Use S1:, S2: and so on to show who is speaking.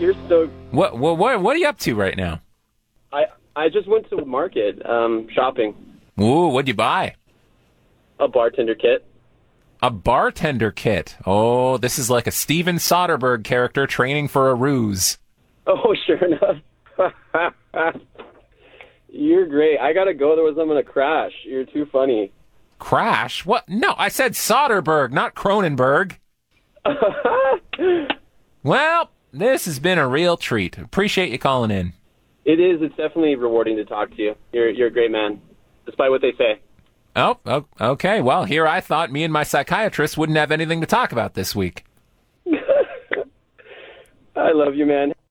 S1: You're so...
S2: What are you up to right now?
S1: I just went to the market, shopping.
S2: Ooh, what'd you buy?
S1: A bartender kit.
S2: A bartender kit. Oh, this is like a Steven Soderbergh character training for a ruse.
S1: Oh, sure enough. You're great. I gotta go, otherwise I'm gonna crash. You're too funny.
S2: Crash? What? No, I said Soderbergh, not Cronenberg. Well, this has been a real treat. Appreciate you calling in.
S1: It is. It's definitely rewarding to talk to you. You're a great man, despite what they say.
S2: Oh, okay. Well, here I thought me and my psychiatrist wouldn't have anything to talk about this week.
S1: I love you, man.